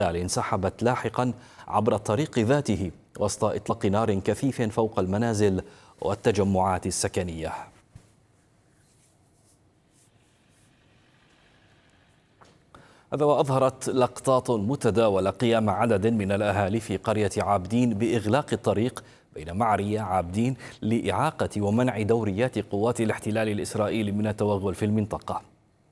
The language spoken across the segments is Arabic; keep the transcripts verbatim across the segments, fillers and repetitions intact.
انسحبت لاحقا عبر الطريق ذاته وسط إطلاق نار كثيف فوق المنازل والتجمعات السكنية. هذا وأظهرت لقطات متداولة قيام عدد من الأهالي في قرية عابدين بإغلاق الطريق بين معرية عابدين لإعاقة ومنع دوريات قوات الاحتلال الإسرائيلي من التوغل في المنطقة.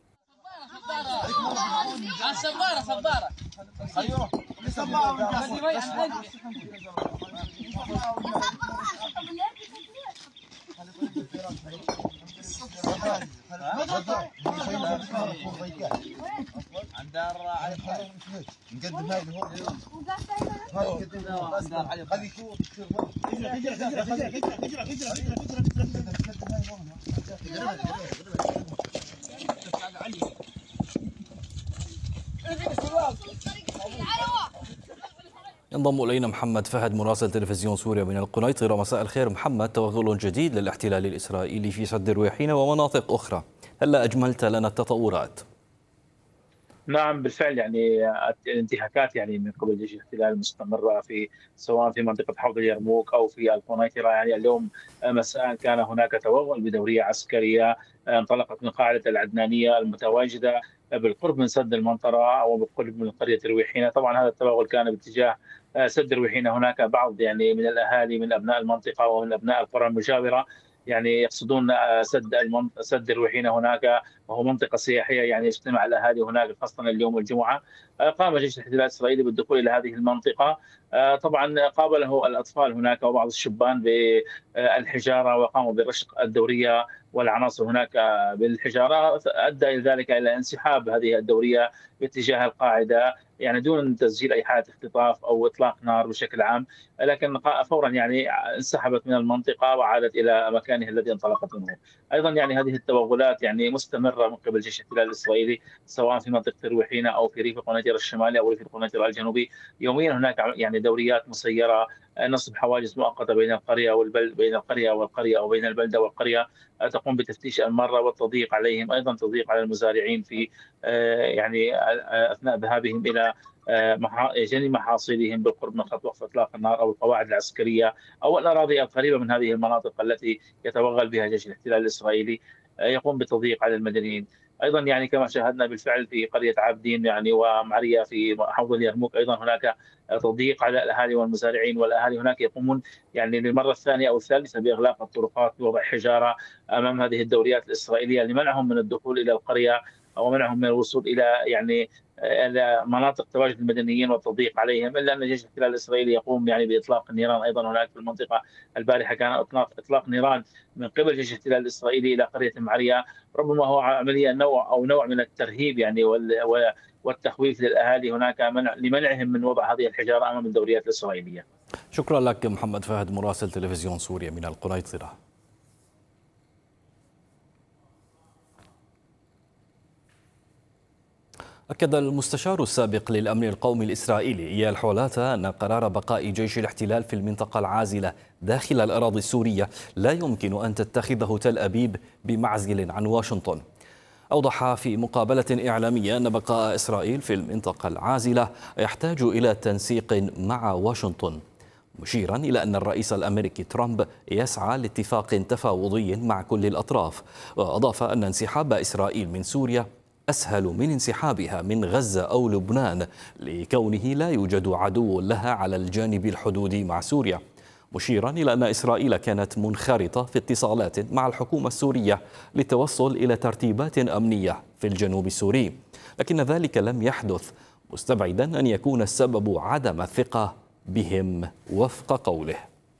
ينضم إلينا محمد فهد مراسل تلفزيون سوريا من القنيطرة. مساء الخير محمد. توغل جديد للاحتلال الإسرائيلي في سد الرويحين ومناطق أخرى، هلا أجملت لنا التطورات؟ نعم بالفعل، يعني الانتهاكات يعني من قبل جيش الاحتلال مستمرة في سواء في منطقة حوض اليرموك أو في القنيطرة. يعني اليوم مساء كان هناك توغل بدورية عسكرية انطلقت من قاعدة العدنانية المتواجدة بالقرب من سد المنطرة أو بالقرب من قرية الرويحينة. طبعا هذا التوغل كان باتجاه سد الرويحينة. هناك بعض يعني من الأهالي من أبناء المنطقة ومن أبناء القرى المجاورة يعني يقصدون سد المنط... سد الرويحينة هناك، وهو منطقة سياحية يعني يجتمع الأهالي هناك خاصة اليوم الجمعة. قام جيش الاحتلال الإسرائيلي بالدخول إلى هذه المنطقة. طبعا قابله الأطفال هناك وبعض الشبان بالحجارة وقاموا برشق الدورية والعناصر هناك بالحجارة، أدى إلى ذلك إلى انسحاب هذه الدورية باتجاه القاعدة يعني دون تسجيل أي حالة اختطاف أو إطلاق نار بشكل عام، لكن فورا يعني انسحبت من المنطقة وعادت إلى مكانها الذي انطلقت منه. أيضا يعني هذه التوغلات يعني مستمرة من قبل جيش الاحتلال الإسرائيلي سواء في منطقة الرويحينة أو في ريف القنيطرة الشمالي أو ريف القنيطرة الجنوبي. يوميا هناك يعني دوريات مسيرة، نصب حواجز مؤقتة بين القرية والبلد بين القرية والقرية أو بين البلدة والقرية، تقوم بتفتيش المرة والتضييق عليهم، أيضا تضييق على المزارعين في يعني أثناء ذهابهم إلى جني محاصيلهم بالقرب من خط وقف إطلاق النار أو القواعد العسكرية أو الأراضي القريبة من هذه المناطق التي يتوغل بها جيش الاحتلال الإسرائيلي، يقوم بالتضييق على المدنيين. ايضا يعني كما شاهدنا بالفعل في قريه عابدين يعني ومعريه في حوض اليرموك، ايضا هناك تضييق على الاهالي والمزارعين، والاهالي هناك يقومون يعني للمره الثانيه او الثالثه باغلاق الطرقات ووضع حجاره امام هذه الدوريات الاسرائيليه لمنعهم من الدخول الى القريه ومنعهم من الوصول الى يعني الى مناطق تواجد المدنيين والتضييق عليهم. الا ان جيش الاحتلال الاسرائيلي يقوم يعني باطلاق النيران ايضا هناك في المنطقه. البارحه كان اطلاق اطلاق نيران من قبل جيش الاحتلال الاسرائيلي الى قريه معريه، ربما هو عمليه نوع او نوع من الترهيب يعني والتخويف للاهالي هناك منع لمنعهم من وضع هذه الحجاره امام الدوريات الاسرائيليه. شكرا لك محمد فهد مراسل تلفزيون سوريا من القنيطرة. أكد المستشار السابق للأمن القومي الإسرائيلي إيال حولاتا أن قرار بقاء جيش الاحتلال في المنطقة العازلة داخل الأراضي السورية لا يمكن أن تتخذه تل أبيب بمعزل عن واشنطن. أوضح في مقابلة إعلامية أن بقاء إسرائيل في المنطقة العازلة يحتاج إلى تنسيق مع واشنطن، مشيرا إلى أن الرئيس الأمريكي ترامب يسعى لاتفاق تفاوضي مع كل الأطراف. وأضاف أن انسحاب إسرائيل من سوريا أسهل من انسحابها من غزة أو لبنان لكونه لا يوجد عدو لها على الجانب الحدودي مع سوريا، مشيرا إلى أن إسرائيل كانت منخرطة في اتصالات مع الحكومة السورية للتوصل إلى ترتيبات أمنية في الجنوب السوري، لكن ذلك لم يحدث، مستبعدا أن يكون السبب عدم الثقة بهم وفق قوله.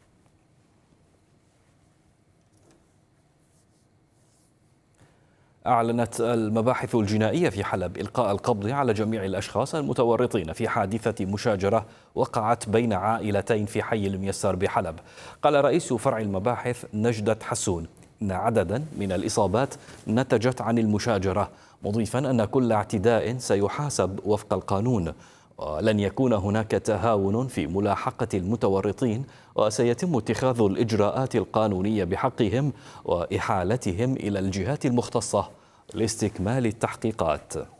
أعلنت المباحث الجنائية في حلب إلقاء القبض على جميع الأشخاص المتورطين في حادثة مشاجرة وقعت بين عائلتين في حي الميسر بحلب. قال رئيس فرع المباحث نجدة حسون إن عددا من الإصابات نتجت عن المشاجرة، مضيفا أن كل اعتداء سيحاسب وفق القانون، ولن يكون هناك تهاون في ملاحقة المتورطين، وسيتم اتخاذ الإجراءات القانونية بحقهم وإحالتهم إلى الجهات المختصة لاستكمال التحقيقات.